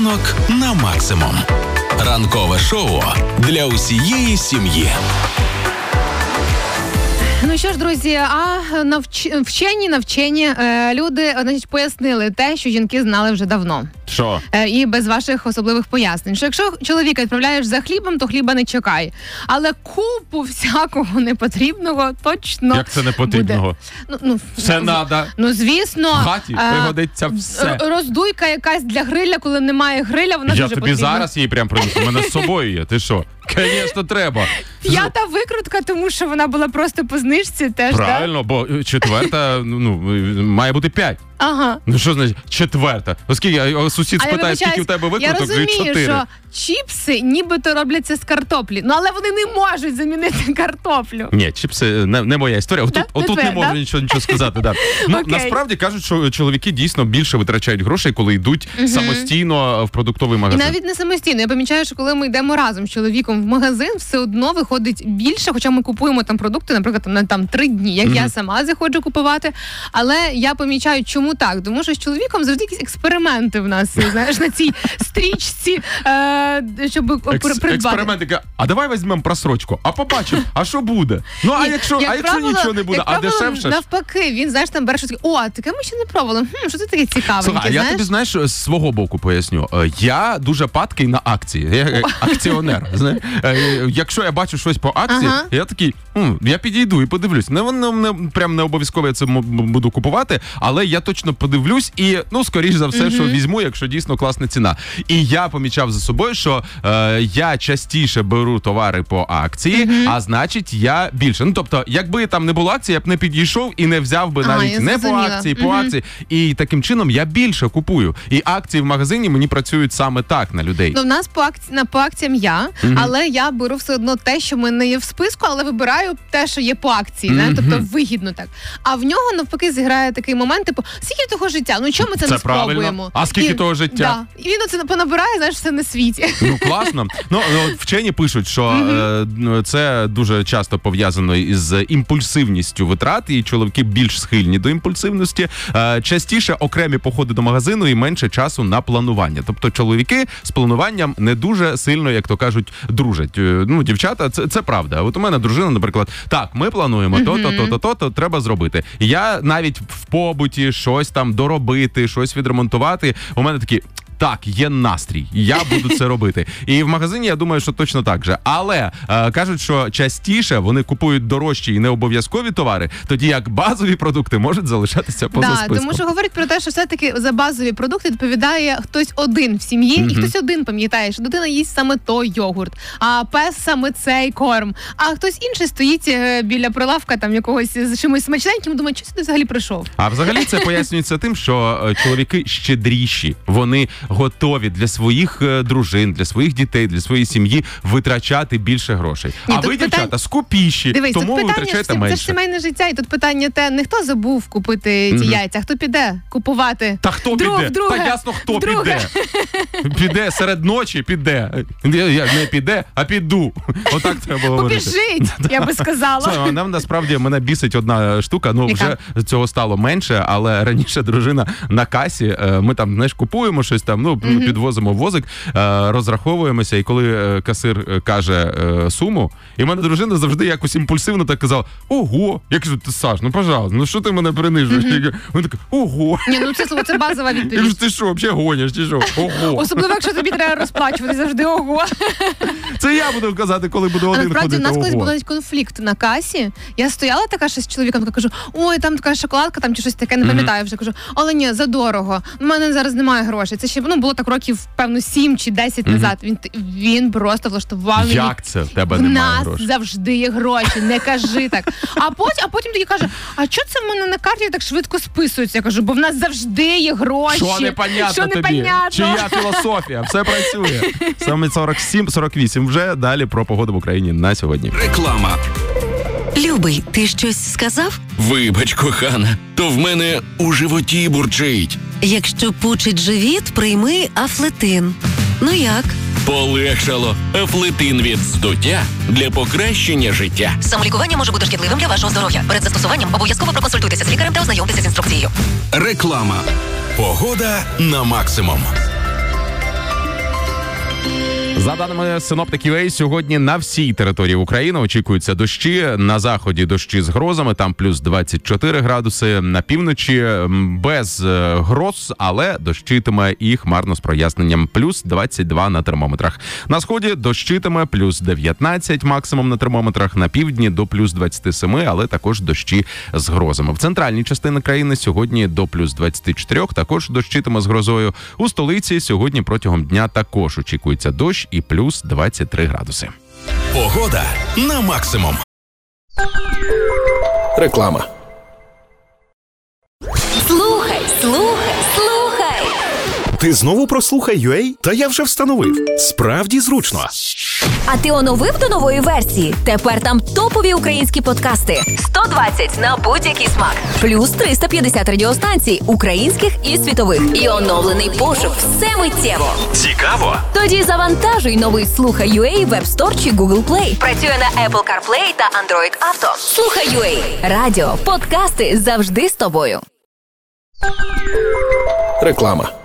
Ранок на максимум. Ранкове шоу для усієї сім'ї. Ну що ж, друзі, навчені люди, значить, пояснили те, що жінки знали вже давно. Що? І без ваших особливих пояснень. Що якщо чоловіка відправляєш за хлібом, то хліба не чекай. Але купу всякого непотрібного точно як це непотрібного? Буде. Все надо. Ну, звісно. В хаті пригодиться все. Роздуйка якась для гриля, коли немає гриля, вона дуже потрібна. Я тобі зараз її прям принесу. У мене з собою є. Ти що? Звісно, треба. 5-та викрутка, тому що вона була просто по знижці теж, так? Правильно, бо 4-та, має бути 5. Ага. Ну що значить 4-та? Оскільки сусід спитає, скільки в тебе викруток, я розумію, 4. що чіпси нібито робляться з картоплі, але вони не можуть замінити картоплю. Ні, чіпси не моя історія. Отут не можу нічого сказати. Да. Насправді кажуть, що чоловіки дійсно більше витрачають грошей, коли йдуть самостійно в продуктовий магазин. І навіть не самостійно. Я помічаю, що коли ми йдемо разом з чоловіком в магазин, все одно виходить більше, хоча ми купуємо там продукти, наприклад, на 3 дні, як я сама заходжу купувати. Але я помічаю, чому так? Тому що з чоловіком завжди якісь експерименти в нас, знаєш, на цій стрічці, щоб придбати. Експерименти. А давай візьмемо просрочку, а побачимо, а що буде? Ну, а якщо нічого не буде, а дешевше? Навпаки, він, знаєш, там бере щось таке, таке ми ще не пробували, що це таке цікавеньке, знаєш? Я тобі, знаєш, з свого боку поясню. Я дуже падкий на акції, я акціонер, знаєш. Якщо я бачу щось по акції, я такий, я підійду і подивлюсь. Прям не обов'язково я це буду купувати, але я точно подивлюсь і, скоріш за все, що візьму, якщо дійсно класна ціна. І я помічав за собою, що я частіше беру товари по акції, а значить я більше. Тобто, якби там не було акції, я б не підійшов і не взяв би навіть не по акції, по акції. І таким чином я більше купую. І акції в магазині мені працюють саме так на людей. Ну, в нас по акціям я, але я беру все одно те, що в мене є в списку, але вибираю те, що є по акції. Тобто вигідно так. А в нього навпаки зіграє такий момент, типу, скільки того життя? Ну чому ми це не спробуємо? Правильно. А скільки того життя? Да. І він оце понабирає, знаєш, все на світі. Ну, класно. Вчені пишуть, що це дуже часто пов'язано із імпульсивністю витрат, і чоловіки більш схильні до імпульсивності. Частіше окремі походи до магазину і менше часу на планування. Тобто чоловіки з плануванням не дуже сильно, як то кажуть, дружать. Дівчата, це правда. От у мене дружина, наприклад, так, ми плануємо то треба зробити. Я навіть в побуті щось там доробити, щось відремонтувати. У мене такі... Так, є настрій, я буду це робити. І в магазині, я думаю, що точно так же. Але кажуть, що частіше вони купують дорожчі і необов'язкові товари, тоді як базові продукти можуть залишатися поза списком. Тому що говорять про те, що все-таки за базові продукти відповідає хтось один в сім'ї, і хтось один пам'ятає, що дитина їсть саме той йогурт, а пес саме цей корм. А хтось інший стоїть біля прилавка там якогось з чимось смачненьким, думає, що ти взагалі прийшов. А взагалі це пояснюється тим, що чоловіки щедріші. Вони готові для своїх дружин, для своїх дітей, для своєї сім'ї витрачати більше грошей. А ви, дівчата, скупіші, тому витрачаєте менше. Це ж сімейне життя, і тут питання не хто забув купити ці яйця, а хто піде купувати. Та хто піде? Та ясно, хто піде. Піде серед ночі, піде. Не піде, а піду. Отак треба говорити. Побіжить, я би сказала. Насправді мене бісить одна штука, вже цього стало менше, але раніше дружина на касі, ми там, знаєш, купуємо щось там, підвозимо возик, розраховуємося, і коли касир каже суму, і в мене дружина завжди якось імпульсивно так казала: ого! Я кажу: ти, Саш, пожалуйста, що ти мене принижуєш? Він такий: ого! Ні, це базова відповідь. Я кажу: ти що, взагалі гониш, чи що? Ого! Особливо, якщо тобі треба розплачувати, завжди ого. Це я буду казати, коли буду один ходити. Насправді, у нас колись був навіть конфлікт на касі. Я стояла така ще з чоловіком, кажу: ой, там така шоколадка, там чи щось таке, не пам'ятаю вже. Кажу: але ні, задорого. У мене зараз немає грошей. Це ще, було так років, певно, 7 чи 10 назад. Він просто влаштував. Як це? В тебе немає грошей? В нас завжди є гроші, не кажи так. А потім тоді каже: а що це в мене на карті так швидко списується? Я кажу: бо в нас завжди є гроші. Що непонятно тобі? Чия філософія? Все працює. Саме 47-48 вже. Далі про погоду в Україні на сьогодні. Реклама. Любий, ти щось сказав? Вибач, кохана, то в мене у животі бурчить. Якщо пучить живіт, прийми Афлетин. Ну як? Полегшало. Афлетин від здуття для покращення життя. Самолікування може бути шкідливим для вашого здоров'я. Перед застосуванням обов'язково проконсультуйтеся з лікарем та ознайомтеся з інструкцією. Реклама. Погода на максимум. За даними синоптиків UA, сьогодні на всій території України очікуються дощі. На заході дощі з грозами, там плюс 24 градуси. На півночі без гроз, але дощитиме і хмарно з проясненням плюс 22 на термометрах. На сході дощитиме плюс 19 максимум на термометрах. На півдні до плюс 27, але також дощі з грозами. В центральній частині країни сьогодні до плюс 24, також дощитиме з грозою. У столиці сьогодні протягом дня також очікується дощ і плюс 23 градуси. Погода на максимум. Реклама. Слухай, слухай, слухай. Ти знову про Слухай.ua? Та я вже встановив. Справді зручно. А ти оновив до нової версії? Тепер там топові українські подкасти. 120 на будь-який смак. Плюс 350 радіостанцій українських і світових. І оновлений пошук. Все миттєво. Цікаво? Тоді завантажуй новий Слухай.ua в App Store чи Google Play. Працює на Apple CarPlay та Android Auto. Слухай.ua. Радіо, подкасти завжди з тобою. Реклама.